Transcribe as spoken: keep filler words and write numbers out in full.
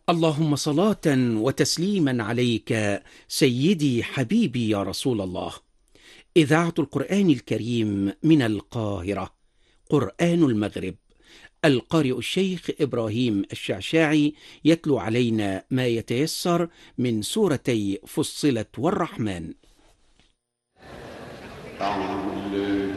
اللهم صلاة وتسليما عليك سيدي حبيبي يا رسول الله. إذاعة القرآن الكريم من القاهرة، قرآن المغرب. القارئ الشيخ إبراهيم الشعشاعي يتلو علينا ما يتيسر من سورتي فصلت والرحمن. أعوذ بالله